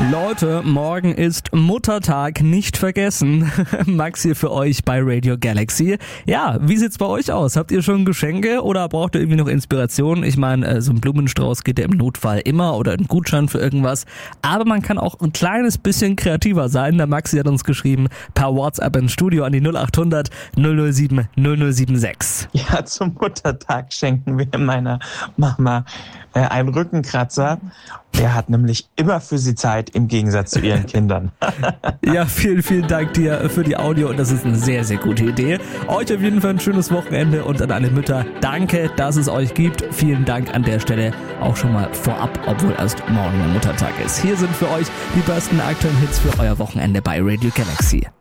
Leute, morgen ist Muttertag, nicht vergessen. Max hier für euch bei Radio Galaxy. Ja, wie sieht's bei euch aus? Habt ihr schon Geschenke oder braucht ihr irgendwie noch Inspiration? Ich meine, so ein Blumenstrauß geht ja im Notfall immer oder ein Gutschein für irgendwas. Aber man kann auch ein kleines bisschen kreativer sein. Der Maxi hat uns geschrieben per WhatsApp ins Studio an die 0800 007 0076. Ja, zum Muttertag schenken wir meiner Mama einen Rückenkratzer. Der hat nämlich immer für sie Zeit, im Gegensatz zu ihren Kindern. Ja, vielen Dank dir für die Audio und das ist eine sehr, sehr gute Idee. Euch auf jeden Fall ein schönes Wochenende und an alle Mütter, danke, dass es euch gibt. Vielen Dank an der Stelle auch schon mal vorab, obwohl erst morgen der Muttertag ist. Hier sind für euch die besten aktuellen Hits für euer Wochenende bei Radio Galaxy.